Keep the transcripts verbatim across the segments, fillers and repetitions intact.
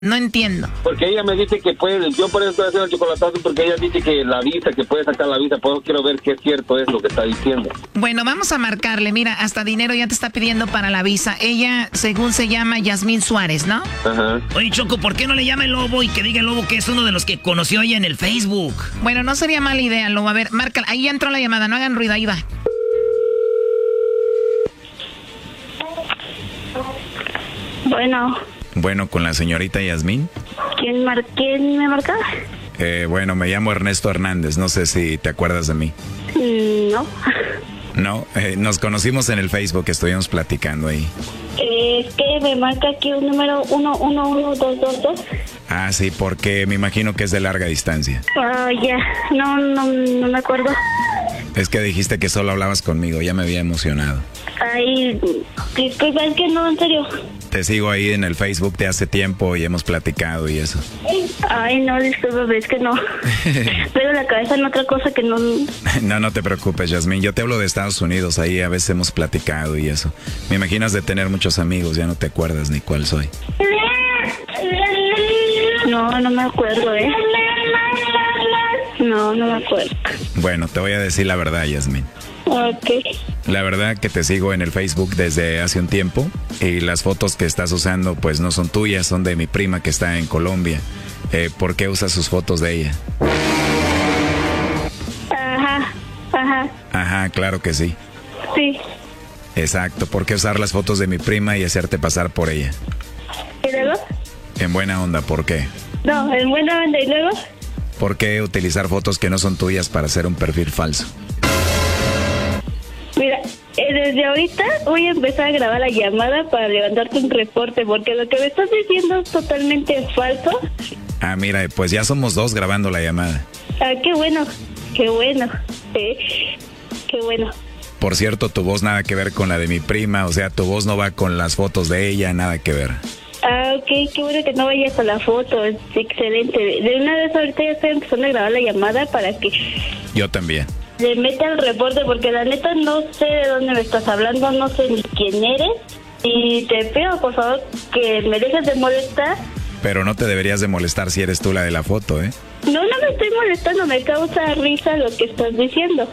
No entiendo. Porque ella me dice que puede, yo por eso estoy haciendo el chocolatazo, porque ella dice que la visa, que puede sacar la visa, por eso quiero ver qué es cierto es lo que está diciendo. Bueno, vamos a marcarle, mira, hasta dinero ya te está pidiendo para la visa. Ella, según se llama, Yasmín Suárez, ¿no? Ajá. Oye, Choco, ¿por qué no le llama el Lobo y que diga el Lobo que es uno de los que conoció ella en el Facebook? Bueno, no sería mala idea, Lobo. A ver, márcala, ahí ya entró la llamada, no hagan ruido, ahí va. Bueno. Bueno, con la señorita Yasmín. ¿Quién, mar ¿Quién me marca? Eh, bueno, me llamo Ernesto Hernández, no sé si te acuerdas de mí. Mm, no. No, eh, nos conocimos en el Facebook, estuvimos platicando ahí. Eh, es que me marca aquí un número uno uno uno dos dos dos. Ah, sí, porque me imagino que es de larga distancia. Ah, uh, ya, no, no, no me acuerdo. Es que dijiste que solo hablabas conmigo, ya me había emocionado. Ay, disculpa, es que no, en serio. Te sigo ahí en el Facebook de hace tiempo y hemos platicado y eso. Ay, no, disculpa, es que no. Pero la cabeza en otra cosa que no... No, no te preocupes, Yasmín. Yo te hablo de Estados Unidos, ahí a veces hemos platicado y eso. Me imaginas de tener muchos amigos, ya no te acuerdas ni cuál soy. No, no me acuerdo, ¿eh? No, no me acuerdo. Bueno, te voy a decir la verdad, Yasmín. Ok. La verdad que te sigo en el Facebook desde hace un tiempo y las fotos que estás usando pues no son tuyas, son de mi prima que está en Colombia. Eh, ¿Por qué usas sus fotos de ella? Ajá, ajá. Ajá, claro que sí. Sí. Exacto, ¿por qué usar las fotos de mi prima y hacerte pasar por ella? ¿Y luego? En buena onda, ¿por qué? No, en buena onda, ¿y luego? ¿Por qué utilizar fotos que no son tuyas para hacer un perfil falso? Mira, eh, desde ahorita voy a empezar a grabar la llamada para levantarte un reporte, porque lo que me estás diciendo es totalmente falso. Ah, mira, pues ya somos dos grabando la llamada. Ah, qué bueno, qué bueno, eh, qué bueno. Por cierto, tu voz nada que ver con la de mi prima, o sea, tu voz no va con las fotos de ella, nada que ver. Ah, ok, qué bueno que no vayas con la foto, es excelente. De una vez ahorita ya estoy empezando a grabar la llamada para que... Yo también. Le mete al reporte, porque la neta no sé de dónde me estás hablando, no sé ni quién eres. Y te pido, por favor, que me dejes de molestar. Pero no te deberías de molestar si eres tú la de la foto, ¿eh? No, no me estoy molestando, me causa risa lo que estás diciendo.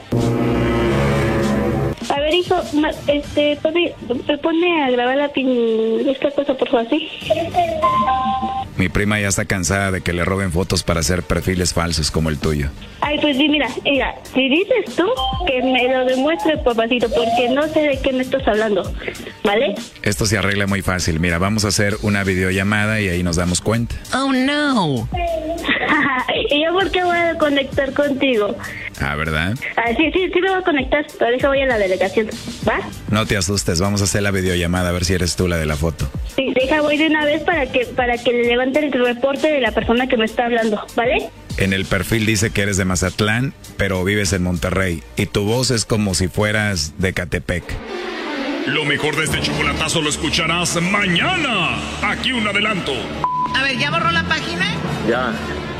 A ver, hijo, este, pone, pone a grabar la pin, esta cosa, por favor, ¿sí? Mi prima ya está cansada de que le roben fotos para hacer perfiles falsos como el tuyo. Ay, pues sí, mira, mira, si dices tú, que me lo demuestre, papacito, porque no sé de qué me estás hablando, ¿vale? Esto se arregla muy fácil. Mira, vamos a hacer una videollamada y ahí nos damos cuenta. Oh, no. ¿Y yo por qué voy a conectar contigo? Ah, ¿verdad? Ah, sí, sí, sí me voy a conectar, pero deja voy a la delegación, ¿va? No te asustes, vamos a hacer la videollamada a ver si eres tú la de la foto. Sí, deja voy de una vez para que para que le levanten el reporte de la persona que me está hablando, ¿vale? En el perfil dice que eres de Mazatlán, pero vives en Monterrey. Y tu voz es como si fueras de Catepec. Lo mejor de este chocolatazo lo escucharás mañana. Aquí un adelanto. A ver, ¿ya borró la página? Ya.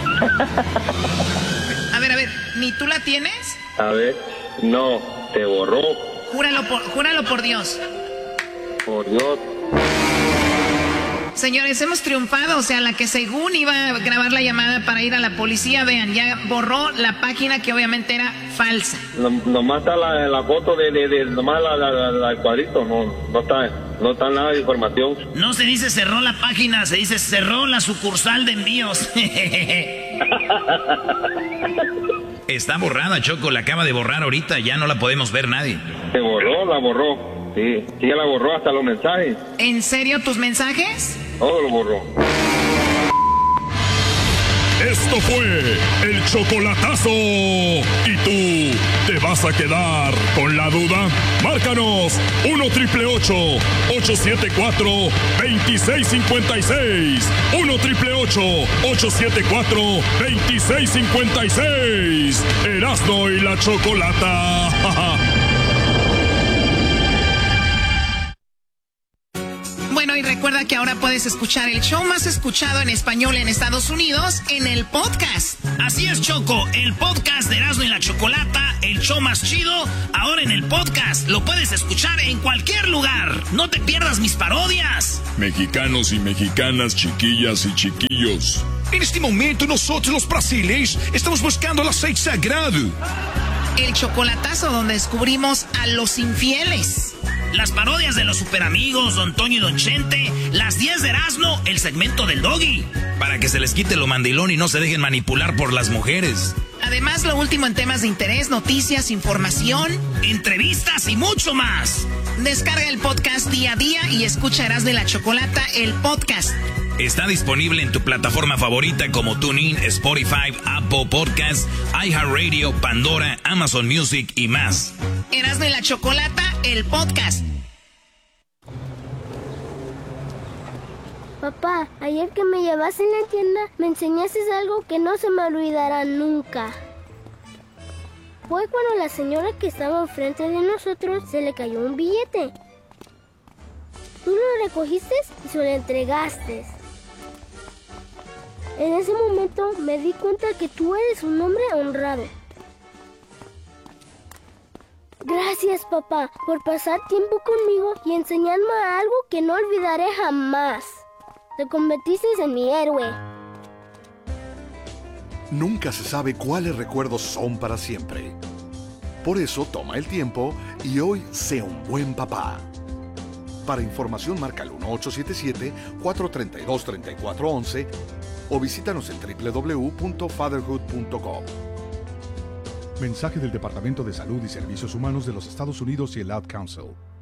A ver, a ver, ¿ni tú la tienes? A ver, no, te borró. Júralo por, júralo por Dios. Por Dios. Señores, hemos triunfado, o sea, la que según iba a grabar la llamada para ir a la policía, vean, ya borró la página que obviamente era falsa. No, nomás está la, la foto de, de, de nomás la, la, la, la, el cuadrito, no, no está, no está nada de información. No se dice cerró la página, se dice cerró la sucursal de envíos. Está borrada, Choco, la acaba de borrar ahorita, ya no la podemos ver nadie. Se borró, la borró. Sí, sí, ya la borró hasta los mensajes. ¿En serio tus mensajes? Todo lo borró. Esto fue el chocolatazo. ¿Y tú te vas a quedar con la duda? Márcanos uno triple ocho, ocho siete cuatro, dos seis cinco seis. uno triple ocho, ocho siete cuatro, dos seis cinco seis. Erasmo y la Chocolata. Bueno, y recuerda que ahora puedes escuchar el show más escuchado en español en Estados Unidos en el podcast. Así es, Choco, el podcast de Erasmo y la Chocolata, el show más chido, ahora en el podcast. Lo puedes escuchar en cualquier lugar. No te pierdas mis parodias. Mexicanos y mexicanas, chiquillas y chiquillos. En este momento nosotros los brasileños estamos buscando el aceite sagrado. El chocolatazo donde descubrimos a los infieles. Las parodias de los superamigos, Don Toño y Don Chente. Las diez de Erasmo, el segmento del Doggy. Para que se les quite lo mandilón y no se dejen manipular por las mujeres. Además, lo último en temas de interés, noticias, información, entrevistas y mucho más. Descarga el podcast día a día y escucha Erasmo y la Chocolata, el podcast. Está disponible en tu plataforma favorita como TuneIn, Spotify, Apple Podcasts, iHeartRadio, Pandora, Amazon Music y más. Erasmo y la Chocolata, el podcast. Papá, ayer que me llevaste en la tienda, me enseñaste algo que no se me olvidará nunca. Fue cuando la señora que estaba enfrente de nosotros se le cayó un billete. Tú lo recogiste y se lo entregaste. En ese momento me di cuenta que tú eres un hombre honrado. Gracias, papá, por pasar tiempo conmigo y enseñarme algo que no olvidaré jamás. Te convertiste en mi héroe. Nunca se sabe cuáles recuerdos son para siempre. Por eso toma el tiempo y hoy sé un buen papá. Para información marca el uno ocho siete siete, cuatro tres dos, tres cuatro uno uno o visítanos en doble u doble u doble u punto fatherhood punto com. Mensaje del Departamento de Salud y Servicios Humanos de los Estados Unidos y el Ad Council.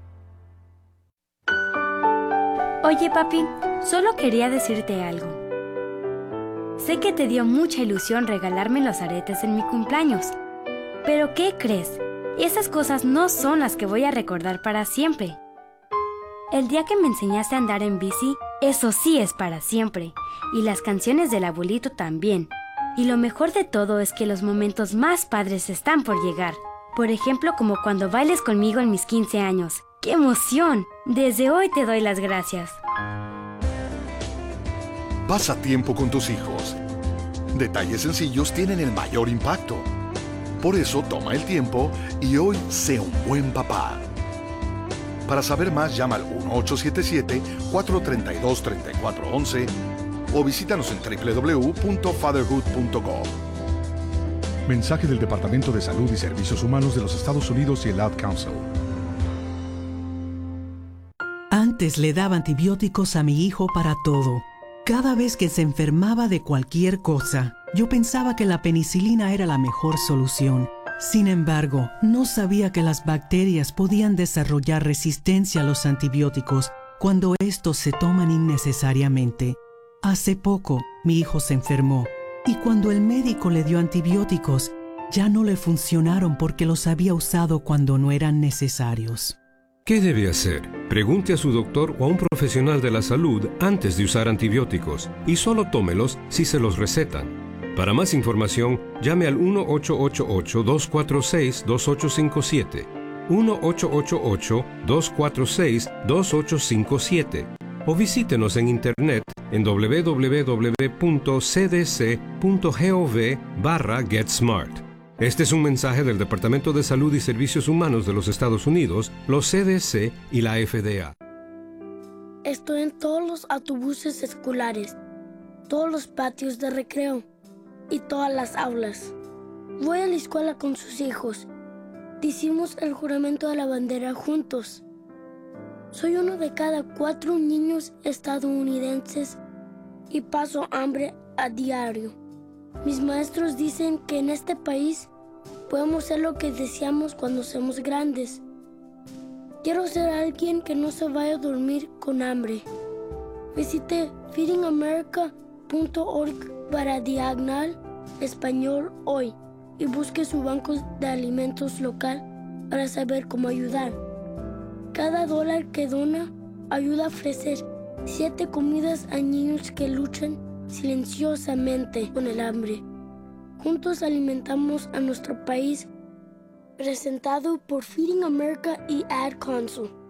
Oye, papi, solo quería decirte algo. Sé que te dio mucha ilusión regalarme los aretes en mi cumpleaños. Pero ¿qué crees? Esas cosas no son las que voy a recordar para siempre. El día que me enseñaste a andar en bici, eso sí es para siempre. Y las canciones del abuelito también. Y lo mejor de todo es que los momentos más padres están por llegar. Por ejemplo, como cuando bailes conmigo en mis quince años. ¡Qué emoción! Desde hoy te doy las gracias. Pasa tiempo con tus hijos. Detalles sencillos tienen el mayor impacto. Por eso toma el tiempo y hoy sé un buen papá. Para saber más, llama al uno ocho siete siete, cuatro tres dos, tres cuatro uno uno o visítanos en doble u doble u doble u punto fatherhood punto com. Mensaje del Departamento de Salud y Servicios Humanos de los Estados Unidos y el Ad Council. Antes le daba antibióticos a mi hijo para todo. Cada vez que se enfermaba de cualquier cosa, yo pensaba que la penicilina era la mejor solución. Sin embargo, no sabía que las bacterias podían desarrollar resistencia a los antibióticos cuando estos se toman innecesariamente. Hace poco, mi hijo se enfermó y cuando el médico le dio antibióticos, ya no le funcionaron porque los había usado cuando no eran necesarios. ¿Qué debe hacer? Pregunte a su doctor o a un profesional de la salud antes de usar antibióticos y solo tómelos si se los recetan. Para más información, llame al uno ocho ocho ocho, dos cuatro seis, dos ocho cinco siete, uno ocho ocho ocho, dos cuatro seis, dos ocho cinco siete o visítenos en internet en doble u doble u doble u punto c d c punto gov barra get smart. Este es un mensaje del Departamento de Salud y Servicios Humanos de los Estados Unidos, los C D C y la F D A. Estoy en todos los autobuses escolares, todos los patios de recreo y todas las aulas. Voy a la escuela con sus hijos. Hicimos el juramento de la bandera juntos. Soy uno de cada cuatro niños estadounidenses y paso hambre a diario. Mis maestros dicen que en este país podemos ser lo que deseamos cuando seamos grandes. Quiero ser alguien que no se vaya a dormir con hambre. Visite feeding america punto org para diagonal español hoy y busque su banco de alimentos local para saber cómo ayudar. Cada dólar que dona ayuda a ofrecer siete comidas a niños que luchan silenciosamente con el hambre. Juntos alimentamos a nuestro país. Presentado por Feeding America y Ad Council.